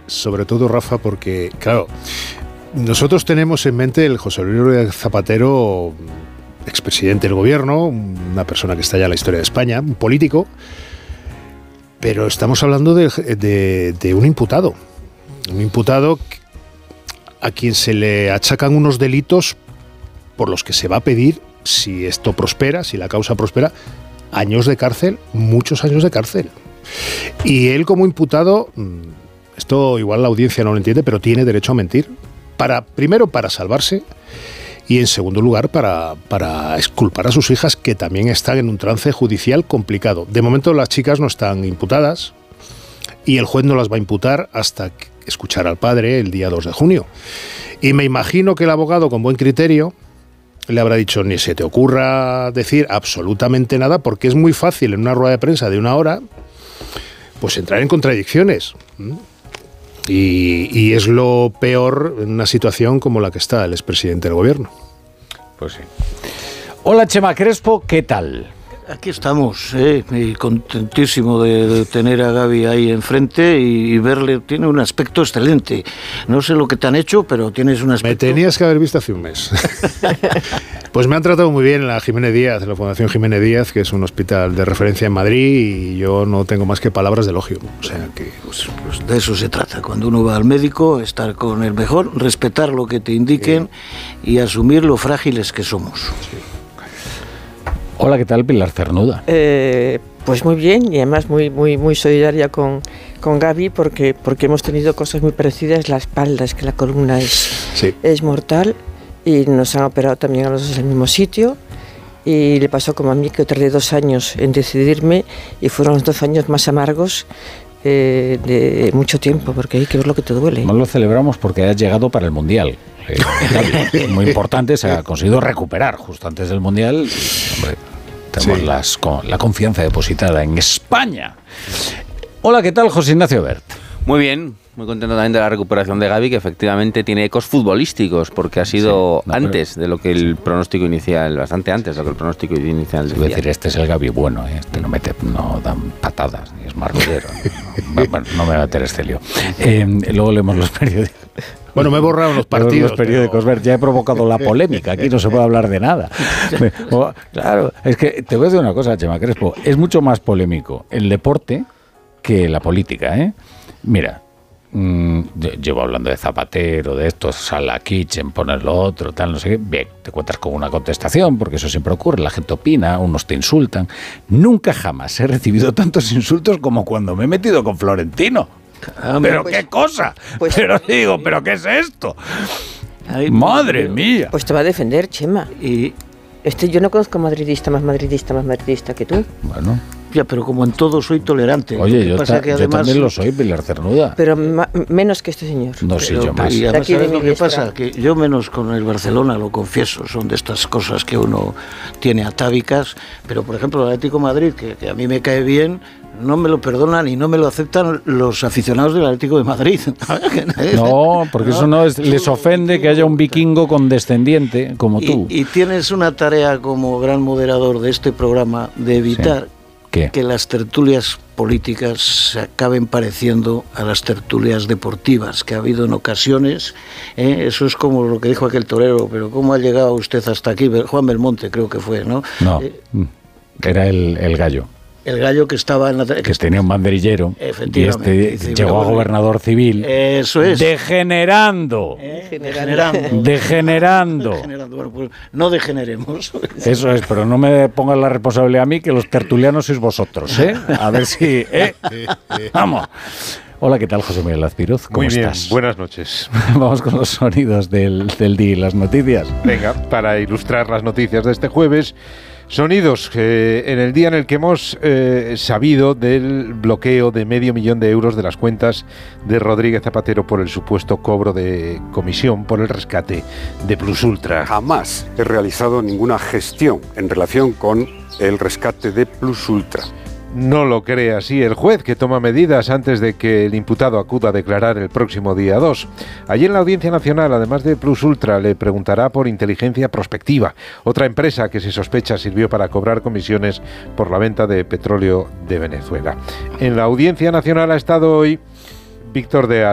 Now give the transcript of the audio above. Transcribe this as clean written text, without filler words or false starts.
sobre todo, Rafa, porque, claro, nosotros tenemos en mente el José Luis Rodríguez Zapatero, expresidente del gobierno, una persona que está ya en la historia de España, un político, pero estamos hablando de un imputado a quien se le achacan unos delitos por los que se va a pedir, si esto prospera, si la causa prospera, años de cárcel, muchos años de cárcel. Y él como imputado, esto igual la audiencia no lo entiende, pero tiene derecho a mentir. Primero para salvarse y en segundo lugar para exculpar a sus hijas, que también están en un trance judicial complicado. De momento las chicas no están imputadas y el juez no las va a imputar hasta escuchar al padre el día 2 de junio. Y me imagino que el abogado, con buen criterio, le habrá dicho: ni se te ocurra decir absolutamente nada, porque es muy fácil en una rueda de prensa de 1 hora pues entrar en contradicciones. Y es lo peor en una situación como la que está el expresidente del gobierno. Pues sí. Hola, Chema Crespo, ¿qué tal? Aquí estamos, contentísimo de tener a Gaby ahí enfrente y verle. Tiene un aspecto excelente. No sé lo que te han hecho, pero tienes un aspecto... Me tenías que haber visto hace un mes. Pues me han tratado muy bien en la Jiménez Díaz, en la Fundación Jiménez Díaz, que es un hospital de referencia en Madrid, y yo no tengo más que palabras de elogio. O sea que... Pues de eso se trata. Cuando uno va al médico, estar con el mejor, respetar lo que te indiquen y asumir lo frágiles que somos. Sí. Hola, ¿qué tal, Pilar Cernuda? Pues muy bien, y además muy solidaria con Gaby, porque hemos tenido cosas muy parecidas. La espalda, es que la columna es mortal, y nos han operado también a los dos en el mismo sitio, y le pasó como a mí, que tardé 2 años en decidirme, y fueron los 2 años más amargos de mucho tiempo, porque hay que ver lo que te duele. No lo celebramos porque has llegado para el Mundial. Muy importante, se ha conseguido recuperar justo antes del Mundial. Hombre, tenemos la confianza depositada en España. Hola, ¿qué tal, José Ignacio Bert? Muy bien, muy contento también de la recuperación de Gaby, que efectivamente tiene ecos futbolísticos, porque ha sido antes de lo que el pronóstico inicial, bastante antes de lo que el pronóstico inicial decía. Es decir, este es el Gaby bueno, este no dan patadas, ni es marrullero. Bueno, no me voy a meter este lío. Luego leemos los periódicos. Bueno, me he borrado los partidos. Los periódicos, pero... ya he provocado la polémica, aquí no se puede hablar de nada. Claro, es que te voy a decir una cosa, Chema Crespo, es mucho más polémico el deporte que la política, ¿eh? Mira, llevo hablando de Zapatero, de esto, sal a Kitchen, poner lo otro, tal, no sé qué. Bien, te cuentas con una contestación, porque eso siempre ocurre, la gente opina, unos te insultan. Nunca jamás he recibido tantos insultos como cuando me he metido con Florentino. ¿Pero qué cosa? Pero digo, ¿pero qué es esto? Ay, ¡madre mía! Pues te va a defender, Chema. Y yo no conozco madridista más madridista que tú. Bueno... Ya, pero como en todo soy tolerante. Oye, yo además, también lo soy, Pilar Cernuda. Pero menos que este señor. No, sí, yo más. Y además, ¿sabes lo que pasa? Que yo menos con el Barcelona, lo confieso, son de estas cosas que uno tiene atávicas, pero por ejemplo el Atlético de Madrid, que a mí me cae bien, no me lo perdonan y no me lo aceptan los aficionados del Atlético de Madrid. No, porque eso no les ofende que haya un vikingo condescendiente como tú. Y tienes una tarea como gran moderador de este programa de evitar que las tertulias políticas se acaben pareciendo a las tertulias deportivas que ha habido en ocasiones. Eso es como lo que dijo aquel torero, pero ¿cómo ha llegado usted hasta aquí? Juan Belmonte creo que fue, ¿no? No, era el gallo. El gallo que estaba en la... Que tenía un banderillero. Efectivamente. Y este llegó a gobernador civil. Eso es. Degenerando. Degenerando. Bueno, pues no degeneremos. Eso es, pero no me pongas la responsabilidad a mí, que los tertulianos sois vosotros, ¿eh? A ver si... Vamos. Hola, ¿qué tal, José Miguel Azpiroz? ¿Cómo estás? Bien, buenas noches. Vamos con los sonidos del día y las noticias. Venga, para ilustrar las noticias de este jueves... Sonidos en el día en el que hemos sabido del bloqueo de 500.000 euros de las cuentas de Rodríguez Zapatero por el supuesto cobro de comisión por el rescate de Plus Ultra. Jamás he realizado ninguna gestión en relación con el rescate de Plus Ultra. No lo cree así el juez, que toma medidas antes de que el imputado acuda a declarar el próximo día 2. Allí en la Audiencia Nacional, además de Plus Ultra, le preguntará por Inteligencia Prospectiva, otra empresa que se sospecha sirvió para cobrar comisiones por la venta de petróleo de Venezuela. En la Audiencia Nacional ha estado hoy Víctor de